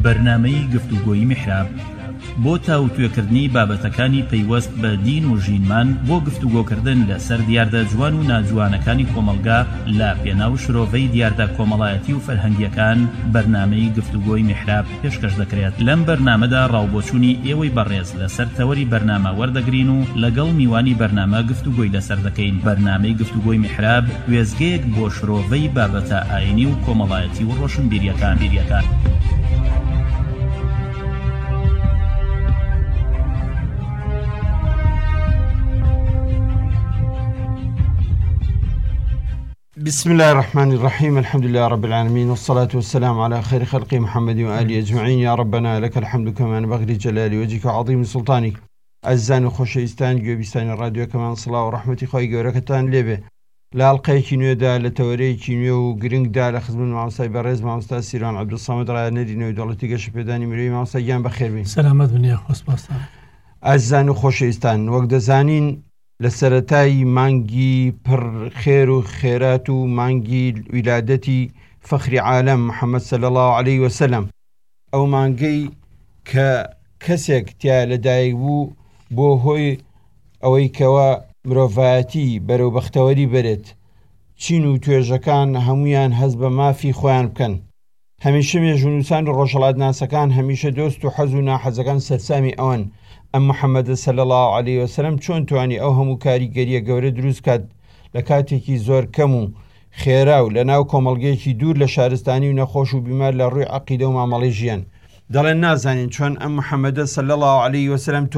بەرنامەی گفتوگۆیی میحراب بۆ تاوتوێکردنی بابەتەکانی پەیوەست بە دین و ژینمان بۆ گفتوگۆکردن لەسەر دیاردە جوان و ناجوانەکانی کۆمەلگا لە پێناو شرۆڤەی دیاردە کۆمەڵایەتی و فەرهەنگیەکان بەرنامەی گفتوگۆی میحراب پێشکەش دەکرێت. لەم بەرنامەدا ڕاوبۆچوونی ئێوەی بەڕێز لەسەر تەوەری بەرنامە وەردەگرین و لەگەڵ میوانی بەرنامە گفتوگۆی لەسەر دەکەین. بەرنامەی گفتوگۆی میحراب وێزگەیەک بۆ شرۆڤەی بابەتە ئاینی و کۆمەڵایەتی و ڕۆشنبیریەکان. بسم الله الرحمن الرحيم الحمد لله رب العالمين والصلاة والسلام على خير خلق محمد وآله أجمعين يا ربنا لك الحمد كما ينبغي لجلال وجهك وعظيم سلطانك. عزیزان و خۆشەویستان گوێبیستانی ڕادیۆ کەمان سڵاو و ڕەحمەتی خۆی گەورەکەتان لێبێ. لە ئەڵقەیەکی نوێدا لە تەوەرەیەکی نوێ و گرنگدا لە خزمەت مامۆستای بەڕێز مامۆستا سیروان عەبدولسەمەد ڕایەنەرینەوەی دەوڵەتی گەشەپێدانی مرۆیی مامۆستا گیان بەخێر بێ. سەلامەت بنیە خۆسپاسان. عزیزان و خۆشەویستان وەک دەزانین لە سەرەتای مانگی پڕ خێر و خێرات و مانگی ویلادەتی فەخری عالەم محەممەد صلی الله عليه وسلم ئەو مانگەی کە کەسێک تیا لەدایک بوو بۆ هۆی ئەوەی کەوە مرۆڤایەتی بەرەو بەختەوەری بێت، چین و توێژەکان هەمویان هەز بە مافی خۆیان بکەن. هەمیشە مێژونووسان و ڕۆژهەڵات ناسەکان هەمیشە دۆست و حەز و ناحەزەکان سەرسامی ئەوەن. ئەم محەممەدە صلی الله عليه وسلم چۆن توانی ئەو هەموو کاریگەریە گەورە دروست کات لە کاتێکی زۆر کەم و خێرا و لە ناو کۆمەڵگەیەکی دوور لە شارستانی و نەخۆش و بیمار لە ڕووی عەقیدە و مامەڵەی ژیان. دەڵێن نازانین چۆن ئەم محەممەدە صلی الله عليه وسلم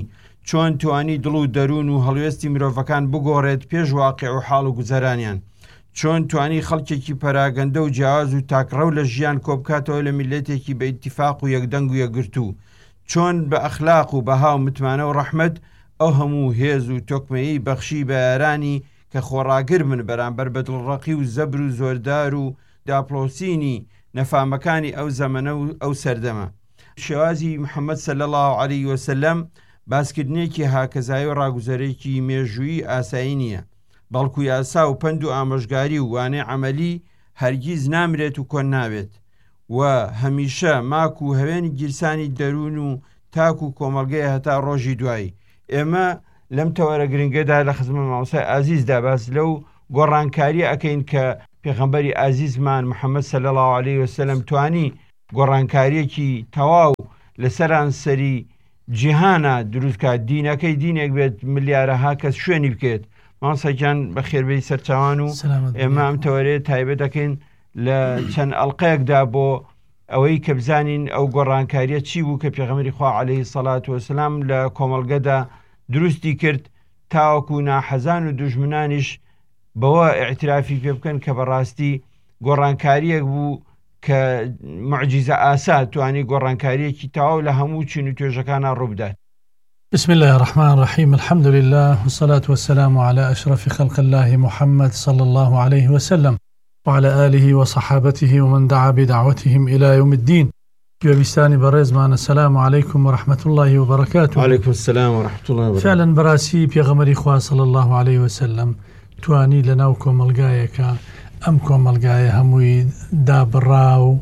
چۆن توانی دڵ و دەروون و هەڵوێستی مرۆڤەکان بگۆڕێت پێش واقع و حاڵ و گوزەرانیان، چۆن توانی خەڵکێکی پەراگەندە و جیاواز و تاکڕەو لە ژیان کۆبکاتەوە لە میلەتێکی بە ئیتیفاق و یەکدەنگ و یەکگرتوو، چۆن بە ئەخلاق و بەها و متمانە و ڕەحمەت ئەو هەموو هێز و تۆکمەیی بەخشی بە یارانی کە خۆڕاگر من بەرامبەر بە دڵڕەقی و زەبر و زۆردار و داپلۆسینی نەفامەکانی ئەو زەمەنە و ئەو سەردەمە. شێوازی محەممەد صلی الله عليه وسلم باسکردنێکی هاکەزایی و ڕاگوزەرێکی مێژووی ئاسایی نییە، بەڵکو یاسا و پند و ئامۆژگاری و وانەی عەمەلی هەرگیز نامرێت و کۆن نابێت و هەمیشە ماک و هەوێنی گیرسانی دەروون و تاک و کۆمەلگەیە هەتا ڕۆژی دوایی. ئێمە لەم تەوەرە گرنگەدا لە خزمەت مامۆستای ئازیزدا باس لەو گۆڕانکاری ئەکەین کە پێغەمبەری ئازیزمان محەممەد صلی الله عليه وسلم توانی گۆڕانکاریەکی تەواو لەسەران سەری جیهانە دروستکات، دینەکەی دینێک بێت ملیارەها کەس شوێنی بکێت. مامۆستاکیان بە خێربەی سەرچاوان و ئێمە ئەم تەوەرەیە تایبەت دەکەین لە چەند ئەڵقەیەکدا بۆ ئەوەی کە بزانین ئەو گۆڕانکاریە چی بوو کە پێغەمبەری خوا عەلەیهی سەڵات وەسەلام لە کۆمەڵگەدا دروستی کرد تاوەکو ناحەزان و دوژمنانیش بەوە ئیعترافی پێ بکەن کە بەڕاستی گۆڕانکاریەک بوو کە معجیزە ئاسا توانی گۆڕانکاریەکی تەواو لە هەموو چین و توێژەکانە ڕووبدات. بسم الله الرحمن الرحيم الحمد لله والصلاة والسلام على أشرف خلق الله محمد صلى الله عليه وسلم وعلى آله وصحابته ومن دعا بدعوتهم إلى يوم الدين. گوێبیستانی بەڕێزمان السلام عليكم ورحمة الله وبركاته. وعليكم السلام ورحمة الله وبركاته. فعلا براسي پێغەمبەری خوا صلى الله عليه وسلم توانی لەناو کۆمەلگایەکە ئەم کۆمەلگایە هەمووی دابڕا و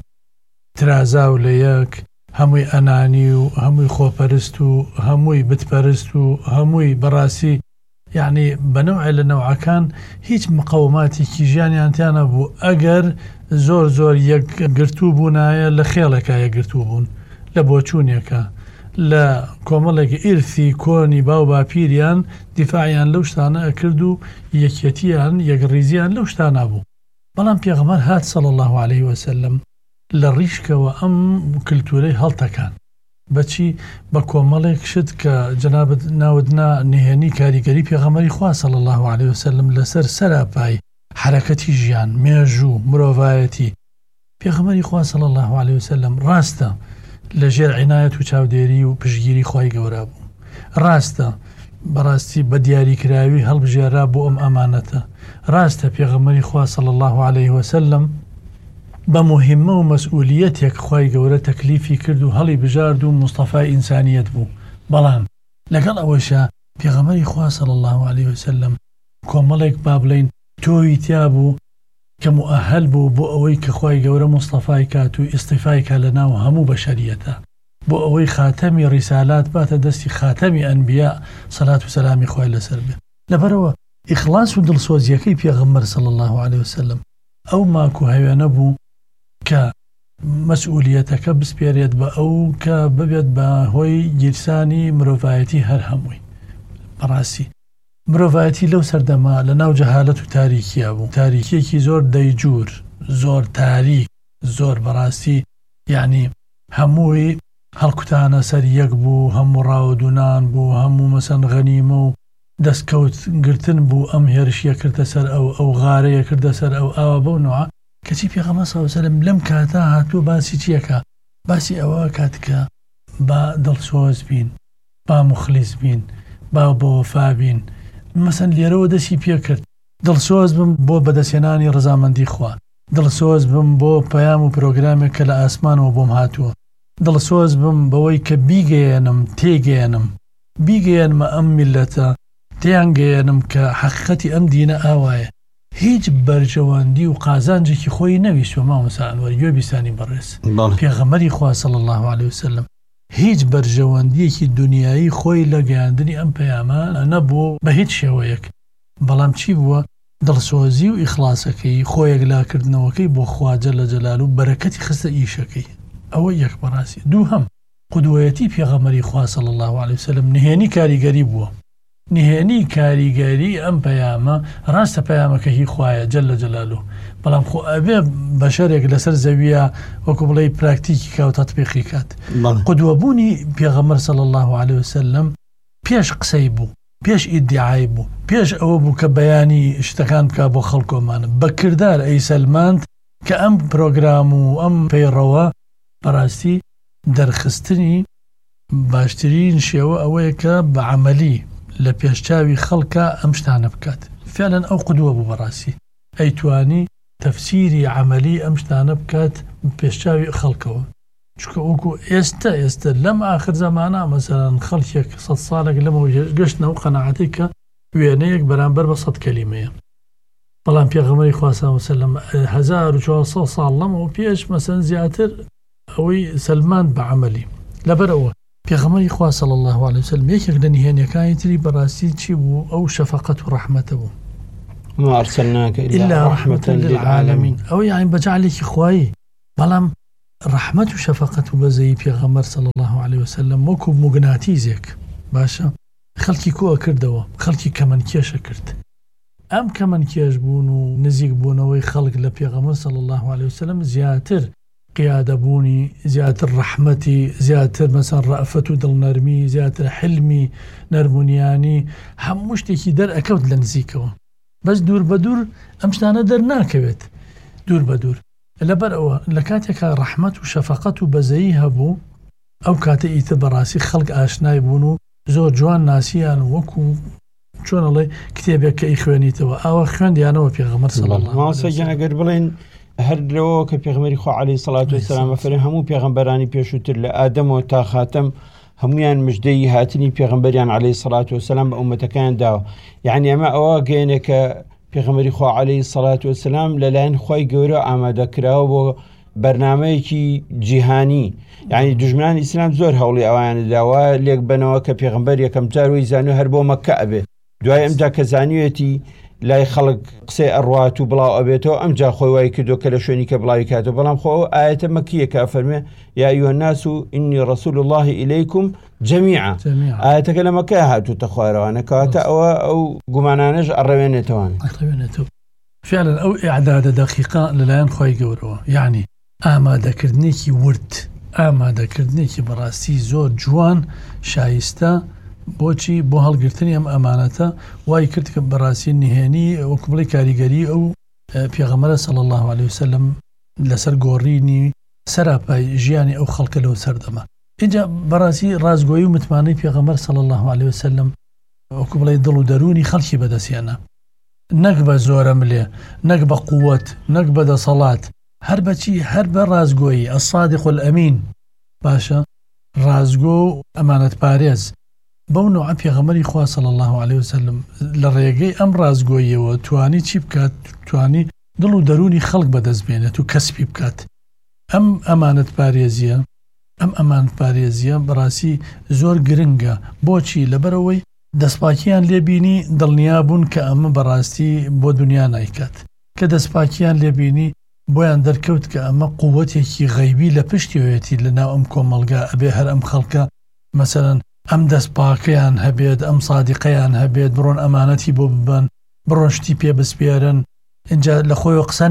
ترازا و لە یەک، هەمووی ئەنانی و هەمووی خۆپەرست و هەمووی بتپەرست و هەمووی بەڕاستی یعنی بەنەوعی لە نەوعەکان هیچ مقاوماتێکی ژیانیان تیان نەبوو ئەگەر زۆر یەکگرتوو بوونایە لە خێڵێکە یەکگرتوو بوون، لە بۆچوونێکە لە کۆمەڵێکی ئیرثی کۆنی باو باپیریان دیفاعیان لەو شتانە ئەکرد و یەکێتیان یەکڕیزیان لەو شتانە بوو. بەڵام پێغەمبەر هات صلی الله عليه وسلم لە ڕیشکەوە ئەم کلتورەی هەڵتەکان بەچی بە کۆمەڵێک شت کە جەنابەت ناودنا نهێنی کاریگەری پێغەمبەری خوا صلی الله عليه وسلم لەسەر سەراپای حرەکەتی ژیان مێژوو مرۆڤایەتی. پێغەمبەری خوا صلی الله عليه وسلم ڕاستە لەژێر عنایەت و چاودێری و پشتگیری خوای گەورە بوو، ڕاستە بەڕاستی بە دیاریکراوی هەڵبژێرا بۆ ئەم ئەمانەتە، ڕاستە پێغەمبەری خوا صلی الله عليه وسلم بە مهمە و مەسئولیەتێک خوای گەورە تەکلیفی کرد و هەڵی بژارد و مستەفای ئینسانیەت بوو. بەڵام لەگەڵ ئەوەشە پێغەمبەری خوا صلی الله عليه وسلم کۆمەڵێک با بڵێن تۆوی تیا بوو کە مؤهل بوو بۆ ئەوەی کە خوای گەورە مستەفای کات و ئیستیفای کا لە ناو هەموو بەشەریەتە بۆ ئەوەی خاتەمی ڕیسالات باتە دەستی خاتەمی ئەنبیا سەلات و سەلامی خوای لەسەر بێت. لەبەرەوە ئیخلاص و دڵسۆزیەکەی پێغەمبەر صلی الله عليه وسلم ئەو ماکو هەوێنە بوو کە مەسئولیەتەکە بسپێرێت بە ئەو کە ببێت بە هۆی گیرسانی مرۆڤایەتی هەر هەمووی. بەڕاستی مرۆڤایەتی لەو سەردەما لە ناو جەهالەت و تاریکیە بوو، تاریکیەکی زۆر دەیجور، زۆر تاریک، زۆر بەڕاستی یعنی هەمووی هەڵکوتانە سەر یەک بوو، هەموو ڕاودونان بوو، هەموو مەسەن غەنیمە و دەستکەوت گرتن بوو، ئەم هێرشیە کردە سەر ئەو غارەیە کردە سەر ئەو ئاوە بەو نوع کەچی پێغەمبەر صلی الله علیه وسلم لەم کاتە هاتووە باسی چیەکە؟ باسی ئەوە کاتکە با دڵسۆز بین، با مخلیص بین، با بۆ وەفا بین. مەسەن لێرەوە دەستی پێ کرد دڵسۆز بم بۆ بەدەستێنانی ڕەزامەندی خوا، دڵسۆز بم بۆ پەیام و پرۆگرامێک کە لە ئاسمانەوە بۆم هاتووە، دڵسۆز بم بەوەی کە بیگەێنم تێگەێنم بیگەێنمە ئەم میلەتە، تێیانگەێنم کە حەقیقەتی ئەم دینە ئاوایە. هیچ بەرژەوەندی و قازانجێکی خۆی نەویستوە مامۆستا ئەنوەر گوێ بیسانی بەڕێز پێغەمبەری خوا صلی الله عليه وسلم هیچ بەرژەوەندیەکی دنیایی خۆی لە گەیاندنی ئەم پەیامە نەبوو بە هیچ شێوەیەک، بەڵام چی بووە؟ دڵسۆزی و ئیخلاسەکەی خۆیەک لاکردنەوەکەی بۆ خوا جەلە جەلالو و بەرەکەتی خستە ئیشەکەی. ئەوە یەک بەڕاستی. دووهەم قودوەتی پێغەمبەری خوا صلی الله عليه وسلم نهێنی کاریگەری بووە، نهێنی کاریگەری ئەم پەیامە. ڕاستە پەیامەکە هی خوایە جەلە جەلالو، بەڵام خۆ ئەبێ بەشەرێک لەسەر زەویە وەکو بڵێ پراکتیکی کا و تەطبیقی کات. قودوەبوونی پێغەمبەر صلی الله عليه وسلم پێش قسەی بوو، پێش ئیدعای بوو، پێش ئەوە بوو کە بەیانی شتەکان بکا بۆ خەڵکۆمانە بە کردار ئەی سەلماند کە ئەم پرۆگرام و ئەم پەیڕەوە بەڕاستی دەرخستنی باشترین شێوە ئەوەیە کە بە عەمەلی لە پێشچاوی خەڵکە ئەم شتانە بکات. فعلاً ئەو قودوە بوو بەڕاستی، ئەیتوانی تەفسیری عەمەلی ئەم شتانە بکات پێشچاوی خەڵکەوە. چونکە وەکو ئێستا لەم ئاخر زەمانە مەسەڵەن خەڵکێک 100 ساڵێک لەمەوە گەشتنە و قەناعەتی کە وێنەیەک بەرامبەر بە 100 کەلیمەیە، بەڵام پێغەمبەری خوا صلی الله علیه وسلم 1400 ساڵ لەمەوە پێش مەسەن زیاتر ئەوەی سەلمان بە عەمەلی. لەبەرەوە پێغەمبەری خوا صلی الله عليه وسلم یەکێک لە نهێنیەکانی تری بەڕاستی چی بوو؟ ئەو شەفەقەت و ڕەحمەتە بوو. ما أرسلناك إلا رحمة للعالمين. ئەو یعنی بەجعلێکی خوایی، بەڵام ڕەحمەت و شەفەقەت و بەزەیی پێغەمبەر صلی الله عليه وسلم وەکو موگناتیزێک باشە خەڵکی کۆ کردەوە، خەڵکی کەمەنکێشە کرد. ئەم کەمەنکێش بوون و نزیک بوونەوەی خەڵک لە پێغەمبەر صلی الله عليه وسلم زیاتر قیادەبوونی، زیاتر ڕەحمەتی، زیاتر مەسەن ڕەفەت و دڵنەرمی، زیاتر حلمی نەرمونیانی، هەموو شتێکی دەرئەکەوت لە نزیکەوە. بەس دوور بە دوور ئەم شتانە دەرناکەوێت دوور بە دوور. لەبەر ئەوە لە کاتێکە ڕەحمەت و شەفەقەت و بەزەیی هەبوو، ئەو کاتە ئیتر بەڕاستی خەڵک ئاشنای بوون و زۆر جوان ناسییان وەکو چۆنەڵێ کتێبێک کە ئیخوێنیتەوە ئەوە خوێندیانەوە پێغەمبەر صلی الله عليه وسلم. ئەگەر بڵێن هەر لەوە کە پێغەمبەری خوا عەلەیهی سەڵات وەسەلام ئەفەرمێ هەموو پێغەمبەرانی پێشووتر لە ئادەمەوە تا خاتەم هەمویان مژدەی هاتنی پێغەمبەریان عەلەیهی سەڵات وەسەلام بە ئومەتەکان داوە. یعنی ئەمە ئەوە گەیەنێ کە پێغەمبەری خوا عەلەیهی سەڵات وەسەلام لەلایەن خوای گەورە ئامادەکراوە بۆ بەرنامەیەکی جیهانی. یعنی دوژمنانی ئیسلام زۆر هەوڵی ئەویان داوە لێک بنەوە کە پێغەمبەر یەکەم جار وەی زانوو هەر بۆ مەککە ئەبێ، دوای ئەمجا کە زانوێتی لای خەڵک قسەی ئەڕوات و بڵاو ئەبێتەوە ئەمجا خۆی وای کردو کە لە شوێنی کە بڵاوی کاتەوە. بەڵام خۆ ئاەتە مەکیە کە فەرمێ یا ئەیوهە الناس ئینی رەسوول الله ئیلەیکم جەمیعا. ئاەتەکە لە مەککە هاتووتە خوارەوانە کەواتە ئەوە ئەو گومانانەش ئەڕەوێنێتەوە. فعلا ئەو ئیعدادە دەقیقا لەلایەن خوای گەورەوە، یعنی ئامادەکردنێکی ورد، ئامادەکردنێکی بەڕاستی زۆر جوان شایستە بۆچی بۆ هەڵگرتنی ئەم ئەمانەتە وای کرد کە بەڕاستی نهێنی وەکو بڵێ کاریگەری ئەو پێغەمبەر صلی الله عليه وسلم لەسەر گۆڕینی سەراپای ژیانی ئەو خەڵکە لەو سەردەما. اینجا بەڕاستی ڕازگۆیی و متمانەی پێغەمبەر صلی الله عليه وسلم وەکو بڵێ دڵ و دەرونی خەڵکی بەدەستێنە، نەک بە زۆرە ملێ، نەک بە قووەت، نەک بە دەسەڵات، هەر بەچی هەر بە ڕازگۆیی الصادق الأمین باشە ڕازگۆ و ئەمانەت پارێز. بەو نوع پێغەمبەری خوا صلی الله عليه وسلم لە ڕێگەی ئەم ڕازگۆییەوە توانی چی بکات؟ توانی دڵ و دەرونی خەڵک بەدەست بێنێت و کەسبی بکات. ئەم ئەمانەت پارێزیە بەڕاستی زۆر گرنگە. بۆچی؟ لەبەرەوەی دەستپاکیان لێبینی دڵنیا بوون کە ئەمە بەڕاستی بۆ دنیا نایکات، کە دەستپاکیان لێبینی بۆیان دەرکەوت کە ئەمە قووەتێکی غەیبی لە پشتیوێتی لەناو ئەم کۆمەلگا ئەبێ هەر ئەم خەڵکە مەسەرەن ئەم دەستپاکەیان هەبێت، ئەم سادیقەیان هەبێت، بڕۆن ئەمانەتی بۆ ببن، بڕۆن شتی پێ بسپێرن. اینجا لە خۆی قسە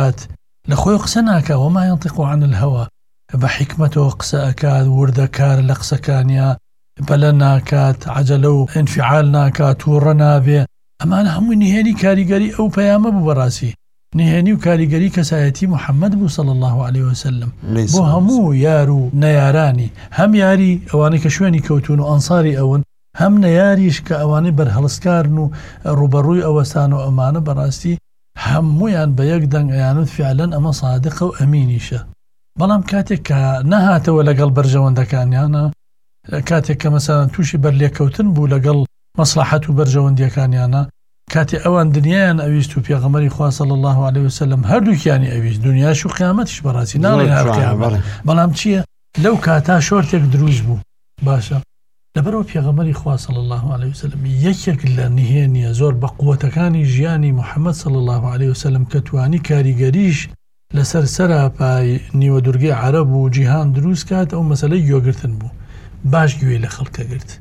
ناکات، وما ينطق عن الهوى، بە حکمەتەوە قسە ئەکات، وردەکار لە قسەکانیا، بەلە ناکات، عەجەلە و انفعال ناکات، تووڕە نابێ. ئەمانە هەمووی نهێنی کاریگەری ئەو پەیامە بوو. بەڕاستی نهێنی و کاریگەری کەسایەتی محەممەد بوو صلی الله عليه وسلم بۆ هەموو یار و نەیارانی، هەم یاری ئەوانەی کە شوێنی کەوتون و ئەنساری ئەون، هەم نەیاریش کە ئەوانەی بەرهەڵسکارن و ڕوبەڕووی ئەوەستان و ئەمانە بەڕاستی هەموویان بە یەک دەنگ ئەیانوت فعلەن ئەمە سادقە و ئەمینیشە. بەڵام کاتێک کە نەهاتەوە لەگەڵ بەرژەوەندەکانیانە، کاتێک کە مەسەڵەن تووشی بەرلێکەوتن بوو لەگەڵ مەسلحەت و بەرژەوەندیەکانیانە، کاتێ ئەوان دنیایان ئەویست و پێغەمبەری خوا صلی الله عليه وسلم هەردووکیانی ئەویست، دنیاش و قیامەتیش بەڕاستی ناڵێن هەر قیامەت. بەڵام چییە؟ لەو کاتا شۆرتێک دروست بوو. باشە لەبەرەوە پێغەمبەری خوا صلی الله عليه وسلم یەکێک لە نهێنیە زۆر بە قووەتەکانی ژیانی محەممەد صلی الله عليه وسلم کە توانی کاریگەریش لەسەر سەراپای نیوە دورگەی عەرەب و جیهان دروست کات، ئەو مەسەلەی گوێگرتن بوو. باش گوێی لە خەڵکە گرت،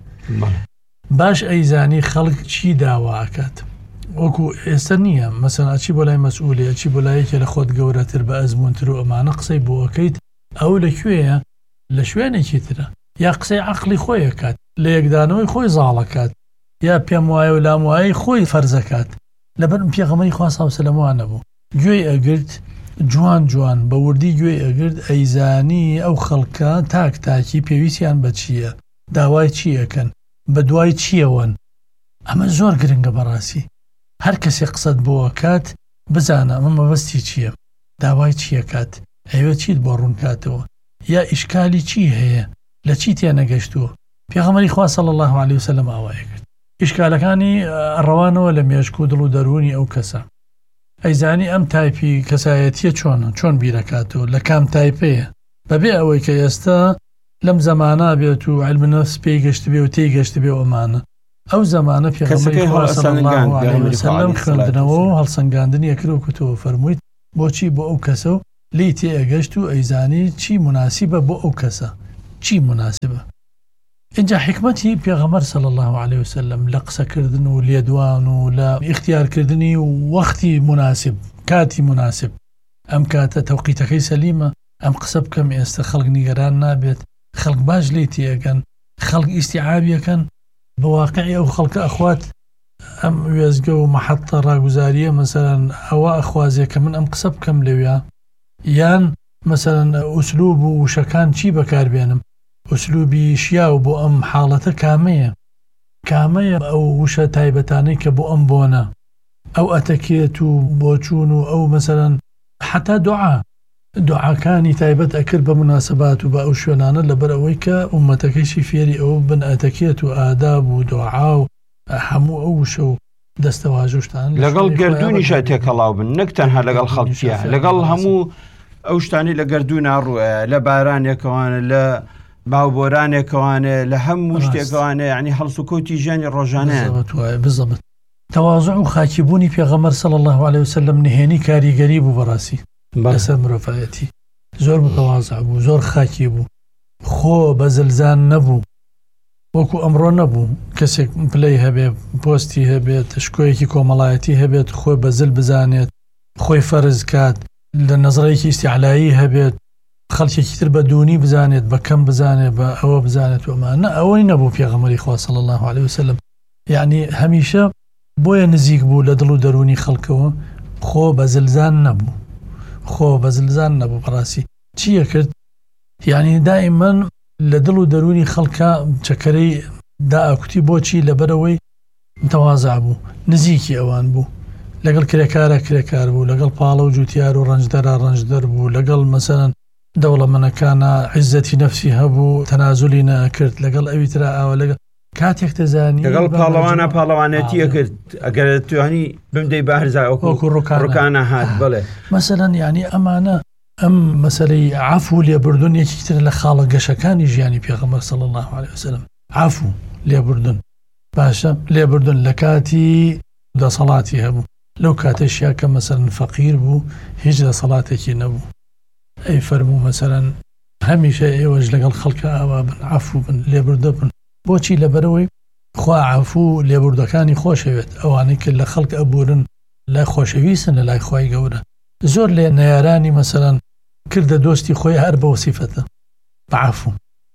باش ئەیزانی خەڵک چی داواکات. وەکو ئێستا نییە مەسەن ئەچی بۆ لای مەسئولی، ئەچی بۆ لایەکێ لە خۆت گەورەتر بە ئەزمونتر و ئەمانە قسەی بۆ ئەەکەیت، ئەو لەکوێیە؟ لە شوێنێکی ترە، یا قسەی عەقڵی خۆی ئەکات، لە یەکدانەوەی خۆی زاڵەکات، یا پێم وایە و لام وایەی خۆی فەرزەکات. لەبەر پێغەمبەری خوا صلی الله علیه و سلم نەبوو. گوێی ئەگرت، جوان بە وردی گوێی ئەگرت، ئەیزانی ئەو خەڵکە تاکی پێویستیان بە چییە، داوای چی ئەکەن، بە دوای چیەوەن. ئەمە زۆر گرنگە بەڕاستی. هەر کەسێ قسەت بۆ کات بزانە ئەمە مەبەستی چییە، داوای چیەکات، ئەوێ چیت بۆ ڕوونکاتەوە، یا ئیشکالی چی هەیە، لە چی تێنەگەشتووە. پێغەمبەری خوا صلی الله عليه وسلم ئاوایە کرد. ئیشکالەکانی ڕەوانەوە لە مێشک و دڵ و دەرونی ئەو کەسە. ئەیزانی ئەم تایپی کەسایەتیە چۆن بیرەکاتەوە، لە کام تایپەیە، بەبێ ئەوەی کە ئێستا لەم زەمانە بێت و علم نەفس پێی گەشت بێ و تێی گەشت بێ ئەمانە. ئەو زەمانە پێغەمبەری خوا صلی الله عليه وسلم خوێندنەوە و هەڵسەنگاندنی ئەکرد و کتەوە فەرموویت بۆچی بۆ ئەو کەسە و لی تێ ئەگەشت و ئەیزانی چی مناسبە بۆ ئەو کەسە، چی مناسبە. اینجا حکمەتی پێغەمبەر صلی الله عليه وسلم لە قسەکردن و لێدوان و لە اختیارکردنی وەختی مناسب، کاتی مناسب. ئەم کاتە تەوقیتەکەی سەلیمە، ئەم قسە بکەم ئێستا خەڵک نیگەران نابێت، خەڵک باش لێ تێگەن، خەڵک ئیستیعابیەکەن بە واقعی ئەو خەڵکە ئەخوات ئەم وێزگە و مەحەتە ڕاگوزاریە مەسەرەن ئەوە ئەخوازێ کە من ئەم قسە بکەم لەوێ، یان مەسەرەن ئوسلوب و وشەکان چی بەکاربێنم، ئوسلوبی شیاو بۆ ئەم حاڵەتە کامەیە ئەو وشە تایبەتانەی کە بۆ ئەم بۆنە، ئەو ئەتەکێت و بۆچوون و ئەو مەسەرەن حتا دوعاکانی تایبەت ئەکرد بە مناسبات و بە ئەو شوێنانە لەبەر ئەوەی کە ئومەتەکەیشی فێری ئەو بن ئەتەکێت و ئاداب و دوعا و هەموو ئەو وشە و دەستەواژوشتان لەگەڵ گردونیشە تێکەڵاو بن، نەک تەنها لەگەڵ خەڵکیە، لەگەڵ هەموو ئەو شتانی لە گردوونا ڕوئە، لە بارانێکەوانە، لە باوبۆرانێکەوانە، لە هەموو شتێکەوانە، یعنی هەڵسوکەوتی ژیانی ڕۆژانەیە. بزەبت تەواضع و خاکیبوونی پێغەمبەر صلی الله عليه وسلم نهێنی کاریگەری بوو بەڕاستی لەسەر مرۆڤایەتی. زۆر متەواضع بوو، زۆر خاکی بوو، خۆ بە زلزان نەبوو، وەکو ئەمڕۆ نەبوو کەسێک پلەی هەبێ، پۆستی هەبێت، شکۆیەکی کۆمەڵایەتی هەبێت، خۆی بە زل بزانێت، خۆی فەرز کات، لە نەزڕەیەکی ئیستیعلایی هەبێت، خەڵکێکی تر بە دوونی بزانێت، بە کەم بزانێت، بە ئەوە بزانێت وەمانە. ئەوەی نەبوو پێغەمبەری خوا صلی الله عليه وسلم. یعنی هەمیشە بۆیە نزیک بوو لە دڵ و دەرونی خەڵکەوە، خۆ بە زلزان نەبوو، بەڕاستی چیە کرد؟ یعنی دائیمەن لە دڵ و دەرونی خەڵکە چەکەرەی دائەکوتی. بۆچی؟ لەبەرەوەی متەواضع بوو، نزیکی ئەوان بوو، لەگەڵ کرێکار بوو، لەگەڵ پاڵە و جوتیار و ڕەنجدەر بوو، لەگەڵ مەسەرەن دەوڵەمەندەکانە عیزەتی نەفسی هەبوو، تەنازولی نەکرد، لەگەڵ ئەوی ترا ئاوە لەگەڵ کاتێک دەزانی لەگەڵ پاڵەوانە پاڵەوانێتیە کرد ئەگەر توانی بمدەی بەهرزاوەکو ڕووکانە هات بڵێ مەسەلەن یعنی ئەمانە ئەم مەسەلەی عەفو لێبوردن یەکێکتر لە خاڵە گەشەکانی ژیانی پێغەمبەر صلی الله عليه وسلم. عەفو لێبوردن باشە لێبوردن لە کاتی دەسەڵاتی هەبوو لەو کاتەشیا کە مەسەلەن فەقیر بوو هیچ دەسەڵاتێکی نەبوو ئەی فەرموو مەسەلەن هەمیشە ئێوەش لەگەڵ خەڵکە ئاوا بن عەفو بن لێبوردە بن. بۆچی؟ لەبەرەوەی خوا عەفو لێبوردەکانی خۆشەوێت ئەوانەی کە لە خەڵک ئەبورن لە خۆشەویستن لە لای خوای گەورە. زۆر لێ نەیارانی مەسەلەن کردە دۆستی خۆی هەر بە وەسیفەتە بەعەفو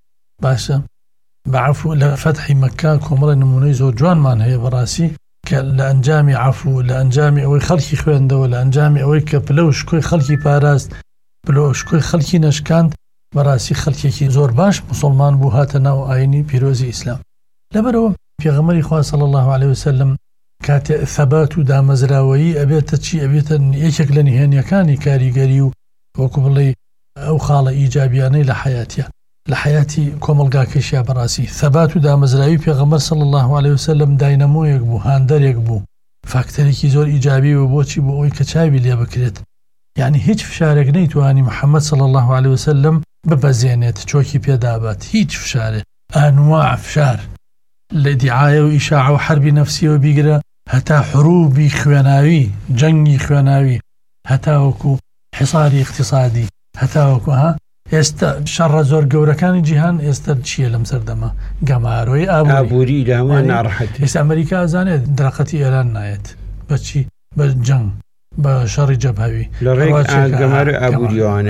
باشە بەعەفو لە فەتحی مەککە کۆمەڵی نمونەی زۆر جوانمان هەیە بەڕاستی کە لە ئەنجامی عەفو لە ئەنجامی ئەوەی خەڵکی خوێندەوە لە ئەنجامی ئەوەی کە پلە و شکۆی خەڵکی پاراست پلە و شکۆی خەڵکی نەشکاند بەڕاستی خەڵکێکی زۆر باش مسلمان بوو هاتە ناو ئاینی پیرۆزی ئیسلام. لەبەرەوە پێغەمبەری خوا صلی الله عليه وسلم کاتێ ثەبات و دامەزراوەیی ئەبێتە چی؟ ئەبێتە یەکێک لە نهێنیەکانی کاریگەری و وەکو بڵێ ئەو خاڵە ئیجابیانەی لە حیاتیە لە حیاتی کۆمەلگاکەشیا بەڕاستی ثەبات و دامەزراوی پێغەمبەر صلی الله عليه وسلم داینەمۆیەک بوو هاندەرێک بوو فاکتەرێکی زۆر ئیجابی و بۆچی بۆ ئەوی کە چاوی لێ بکرێت یعنی هیچ فشارێک نەیتوانی محەممەد صلی الله عليه وسلم ببەزێنێت چۆکی پێدابات هیچ فشارێ ئانواع فشار لە دیعایە و ئیشاع و حربی نەفسیەوە بیگرە هەتا حروبی خوێناوی جەنگی خوێناوی هەتا وەکو حصاری اقتصادی هەتا وەکو ئێستا شەڕە زۆر گەورەکانی جیهان ئێستا چییە لەم سەردەما گەماڕۆی ئابووری لەهەمووان ناڕەحەت. ئێستا ئەمریکا ئەزانێت دراقەتی ئێران نایەت بەچی بە جەنگ بە شەڕی جەبهەوی لە ڕێک گەمار ئابووریوانە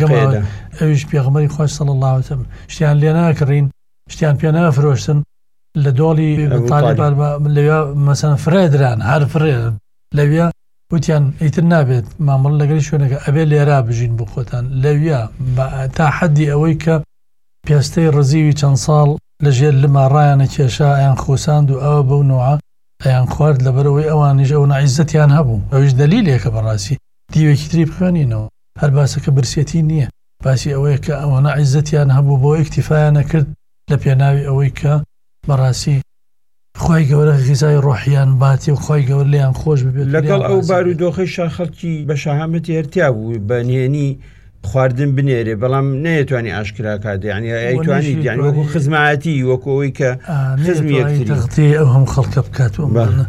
ئەویش پێغەمبەری خوا صلی الله عليه وسلم شتیان لێ ناکڕین شتیان پێ نافرۆشتن لە دۆڵی تالیبان لەوێ مەسەن فرێدران هەر فرێ لەوێ وتیان ئیتر نابێت مامەڵ لەگەڵی شوێنەکە ئەبێ لێرا بژین بۆ خۆتان لەوێ تا حەدی ئەوەی کە پێستەی ڕزیوی چەند ساڵ لەژێر لما ڕایانە کێشا ئەیان خۆساند و ئەوە بەو نوعە ئەیان خوارد لەبەرەوەی ئەوانیش ئەو نەعیزەتیان هەبوو ئەویش دەلیلێکە بەڕاستی دیوێکی تری بخوێنینەوە هەر باسەکە برسێتی نییە باسی ئەوەیە کە ئەوە نەعیزەتیان هەبوو بۆ ئیکتیفایانە کرد لە پێناوی ئەوەی کە بەڕاستی خۆی گەورە غیزای ڕۆحیان باتی و خۆی گەور لیان خۆش ببێت لەگەڵ ئەو بارودۆخی شاخەڵکی بە شەهامەتی هەرتیا بوو بە نهێنی خواردن بنێرێ بەڵام نەیەتوانی ئاشکرا کات یعنی ئەیتوانی یعنی وەکو خزمەتی وەکەوەی کە خزمی یەکتری ئەو هەم خەڵکە بکات و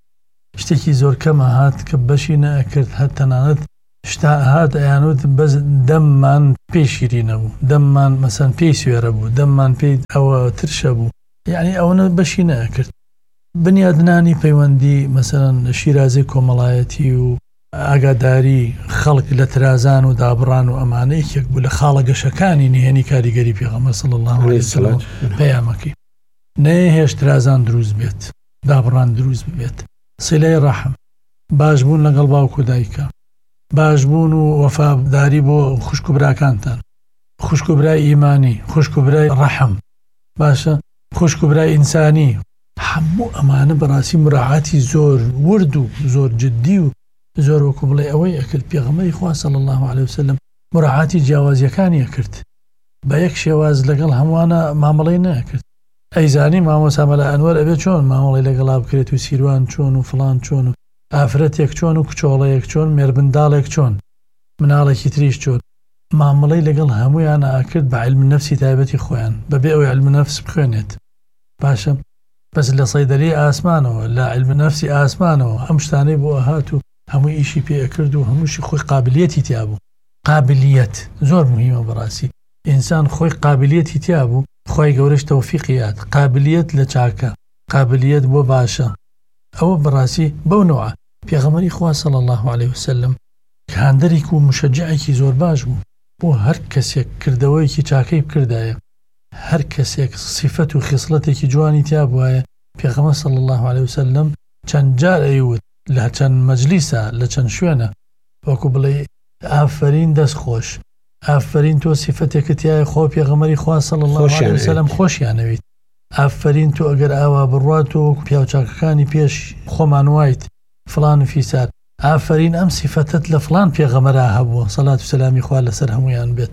شتێکی زۆر کەمە هات کە بەشی نەکرد هەر تەنانەت شتا هات ئەیانوت بەس دەممان پێی شیرینە بوو دەممان مەسەن پێی سوێرە بوو دەممان پێی ئەوە ترشە بوو یعنی ئەوە بەشی نەکرد بنیادنانی پەیوەندی مەسەن شیرازی کۆمەڵایەتی و ئاگاداری خەڵک لە ترازان و دابڕان و ئەمانە یەکێک بوو لە خاڵە گەشەکانی نهێنی کاریگەری پێغەمبەر صلی الله عليه وسلم پەیامەکەی نەهێش ترازان دروست بێت دابڕان دروست بێت سیلەی ڕەحم باشبوون لەگەڵ باوک و دایکە باشبوون و وەفاداری بۆ خوشک و براکانتان خوشک و برای ئیمانی خوشک و برای ڕەحم باشە خوشک و برای ئینسانی هەموو ئەمانە بەڕاستی مراعاتی زۆر ورد و زۆر جددی و زۆر وەکو بڵێ ئەوەی ئەکرد پێغەمبەری خوا صلی الله عليه وسلم مراعاتی جیاوازیەکانی ئەکرد بە یەک شێواز لەگەڵ هەمووانە مامەڵەی نەکرد ئەیزانی مامۆستا مەلا ئەنوەر ئەبێ چۆن مامەڵی لەگەڵا بکرێت و سیروان چۆن و فڵان چۆن و ئافرەتێک چۆن و کچۆڵەیەک چۆن مێربنداڵێک چۆن مناڵێکی تریش چۆن مامەڵەی لەگەڵ هەموویانە ئەکرد بە عیلم نەفسی تایبەتی خۆیان بەبێ ئەوەی عیلم نەفس بخوێنێت باشە بەس لە سەیدەلەی ئاسمانەوە لە عیلم نەفسی ئاسمانەوە ئەم شتانەی بۆ ئەهات و هەمووی ئیشی پێ ئەکرد و هەمووشی خۆی قابلیەتی تیا بوو قابلیەت زۆر مهمە بەڕاستی ئینسان خۆی قابلیەتی تیا بوو خۆی گەورەش تەوفیقیات قابلیەت لە چاکە قابلیەت بۆ باشە ئەوە بەڕاستی بەو نوعە پێغەمبەری خوا صلی الله عليه وسلم هاندەرێک و مشەجعێکی زۆر باش بوو بۆ هەر کەسێک کردەوەیەکی چاکەی بکردایە هەر کەسێک صفەت و خصلەتێکی جوانی تیا بووایە پێغەمبەر صلی الله عليه وسلم چەند جار ئەیوت لە چەند مەجلیسە لە چەند شوێنە وەکو بڵێ ئافرین دەست خۆش ئافرین تۆ صفەتێکت یایە خۆ پێغەمبەری خوا صلی الله عليه وسلم خۆشیانەوێت ئافرین تۆ ئەگەر ئاوا بڕوات و پیاوچاکەکانی پێش خۆمان وایت فڵان و فیسار ئافرین ئەم صفەتت لە فڵان پێغەمبەرا هەبووە سەڵات و سەلامی خوا لەسەر هەمویان بێت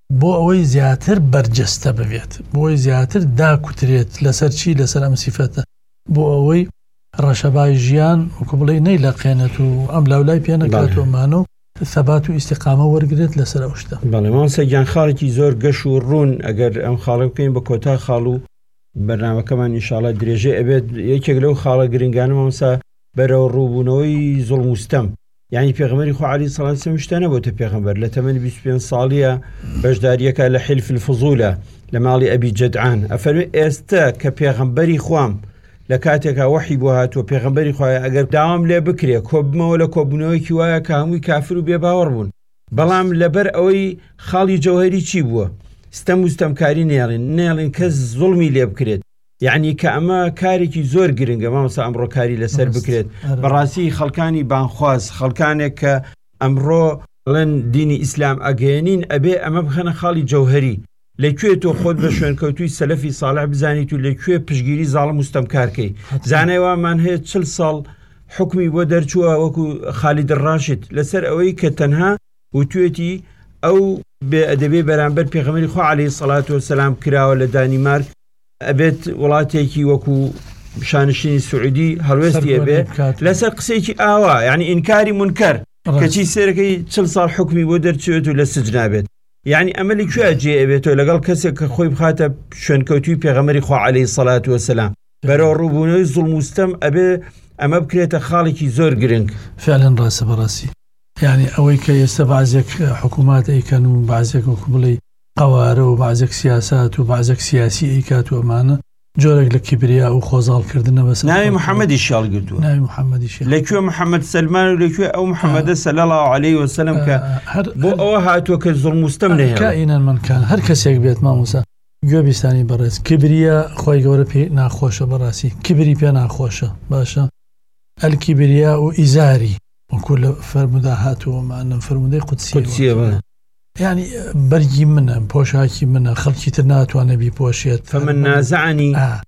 بۆ ئەوەی زیاتر بەرجەستە ببێت، بۆی زیاتر داکوترێت لەسەر چی لەسەر ئەم سیفەتە، بۆ ئەوەی ڕەشەبای ژیان وەکو بڵێ نەیلەقێنێت و ئەم لاولای پێ نەکاتۆمانە و ثەبات و ئیستیقامە وەرگرێت لەسەر ئەو شتە. بەڵێ مامۆستا گیان خاڵێکی زۆر گەش و ڕوون ئەگەر ئەم خاڵە بکەین بە کۆتا خاڵ و بەرنامەکەمان ئینشاڵڵا درێژێ ئەبێت یەکێک لەو خاڵە گرنگانە مامۆستا بەرەو ڕووبوونەوەی زوڵم و ستەم. یعنی پێغەمبەری خوا عەلەیهی سەڵات وسەلام شتە نەبووتە پێغەمبەر لە تەمەنی 25 ساڵیە بەشداریەکە لە حیلف الفضولە لە ماڵی ئەبی جەدعان ئەفەرمێ ئێستا کە پێغەمبەری خوام لە کاتێکا وحی بۆ هاتووە پێغەمبەری خوایە ئەگەر داوام لێ بکرێ کۆبمەوە لە کۆبوونەوەیکی وایە کە هەمووی کافر و بێباوەڕ بوون، بەڵام لەبەر ئەوەی خاڵی جەوهەری چی بووە ستەم و ستەمکاری نێڵین کەس زوڵمی لێ بکرێت. یعنی کە ئەمە کارێکی زۆر گرنگە مامۆستا ئەمڕۆ کاری لەسەر بکرێت. بەڕاستی خەڵکانی بانخواز خەڵکانێک کە ئەمڕۆ بڵێن دینی ئیسلام ئەگەیەنین ئەبێ ئەمە بخەنە خاڵی جەوهەری، لەکوێ تۆ خۆت بە شوێنکەوتووی سەلەفی ساڵح بزانیت و لەکوێ پشگیری زاڵم و ستەمکارکەی. زانای وامان هەیە 40 ساڵ حکمی بۆ دەرچووە وەکو خالید ڕاشد لەسەر ئەوەی کە تەنها وتوێتی ئەو بێئەدەبێ بەرامبەر پێغەمبەری خوا عەلەیهی سەڵات وەسەلام کراوە لە دانیمارک ئەبێت وڵاتێکی وەکو شانشینی سعودی هەڵوێستی ئەبێ لەسەر قسەیەکی ئاوا، یعنی ئینکاری منکەر کەچی سێرەکەی 40 ساڵ حکمی بۆ دەرچوێت و لە سجنابێت. یعنی ئەمە لەکوێ جێ ئەبێتەوە لەگەڵ کەسێک کە خۆی بخاتە شوێنکەوتووی پێغەمبەری خوا عەلەیهی سەڵات وەسەلام بەرەو ڕووبوونەوەی زوڵم و ستەم ئەبێ ئەمە بکرێتە خاڵێکی زۆر گرنگ. فعلەن ڕاستە بەڕاستی. یعنی ئەوەی کە ئێستا بەعزێک حکوومات ئەیکەن و بەعزێک وەکو بڵێ قەوارە و بەعزێک سیاسات و بەعزێک سیاسی ئەیکات و ئەمانە جۆرێک لە کیبریا و خۆزاڵکردنە بەسەر ناوی محەممەدی شاڵ گرتووە، ناوی محەممەدی شێ لەکوێ محەممەد سەلمان و لەکوێ ئەو محەممەدە سەلی الله عەلەیهی وەسەلەم کە بۆ ئەوە هاتووە کە زوڵم و ستەم نەهێڵێت. کائینەن منکان هەر کەسێک بێت مامۆستا گوێبیستانی بەڕێز کیبریا خۆی گەورە پێ ناخۆشە، بەڕاستی کیبری پێ ناخۆشە. باشە ئەلکیبریا و ئیزاری وەکو لە فەرمودا هاتووەمانە فەرمودەی قودسیە یعنی بەرگی منە پۆشاکی منە خەڵکی تر ناتوانە بیپۆشێت. فەمن نازعنی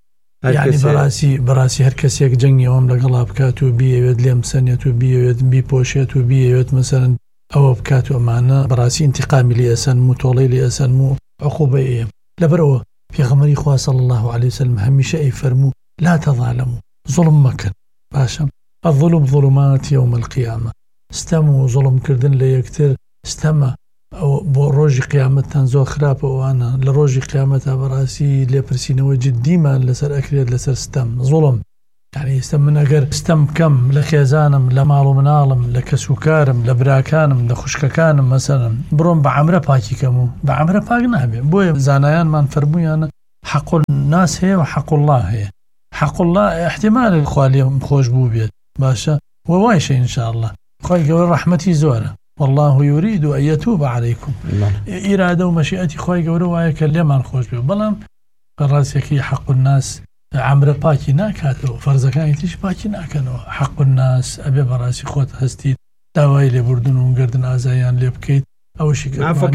یعنی بەڕاستی هەر کەسێک جەنگیەوەم لەگەڵا بکات و بیەوێت لێم سەنێت و بیەوێت بیپۆشێت و بیەوێت مەسەرەن ئەوە بکات و ئەمانە بەڕاستی ئینتیقامی لێ ئەسەن و تۆڵەی لێ ئەسەن و عقوبە ئێم. لەبەرەوە پێغەمبەری خوا صلی الله علیه وسلم هەمیشە ئەیفەرموو لا تەظالموا زوڵم مەکەن. باشە الظلم ظلمات يوم القيامة ستەم و زوڵمکردن لە یەکتر ستەمە بۆ ڕۆژی قیامەتتان زۆر خراپەوانە لە ڕۆژی قیامەتە بەڕاستی لێپرسینەوەی جددیمان لەسەر ئەکرێت لەسەر ستەم زوڵم. یعنی ئێستا من ئەگەر ستەم بکەم لە خێزانم لە ماڵ و مناڵم لە کەسوکارم لە براکانم لە خوشکەکانم مەسەرم بڕۆم بە عەمرە پاکیکەم و بە عەمرە پاک نابێ. بۆیە زانایانمان فەرموویانە حەق الناس هەیە و حەق الله هەیە. حەق الله احتیمال خوا لێم خۆش بوو بێت باشە وایشە ئینشاءالله خۆی گەورە ڕەحمەتی زۆرە والله يريد أن يتوب عليكم. إرادة ومشيئتي خواهي قولوا وآية كلمان خوش بيو بلام قراسيكي حق الناس عمر باكي ناكاتو فرزكان يتيش باكي ناكنو حق الناس أبي براسي خوت هستي داوای لێبوردن و گردن ئازایان لێ بکەیت ئەوەشی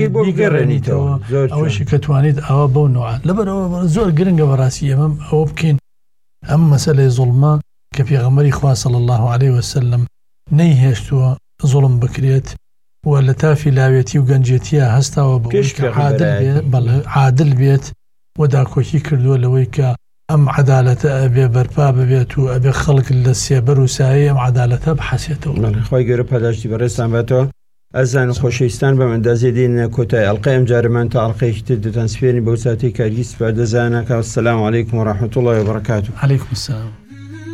ئەوەشی کە توانیت ئەوە بەو نوع لەبەرەوە زۆر گرنگە بەڕاستی ئەمە ئەوە بکەین ئەم مەسەلەی زوڵمە کە پێغەمبەری خوا صلی الله علیه وسلم نەیهێشتووە زوڵم بکرێت و لە تافی لاوێتی و گەنجێتیە هەستاوە بە عادل بێت و داکۆکی کردووە لەوەی کە ئەم عەدالەتە ئەبێ بەرپا ببێت و ئەبێ خەڵک لە سێبەر و سایە ئەم عەدالەتە بحەسێتەوە. خۆی گەورە پاداشتی بەڕێستان بێتەوە. ئەزان خۆشەویستان بەم ئەندازێ دێنە کۆتای ئەڵقەی ئەم جارەمان تا ئەڵقەیەکی تر دەتان سپێرین بەو ساتەی کارگی سپاردەزانەکە. السلام عەلەیکم و ڕەحمەتوڵڵاهی و بەرەکاتوه. عەلەیکم السلام.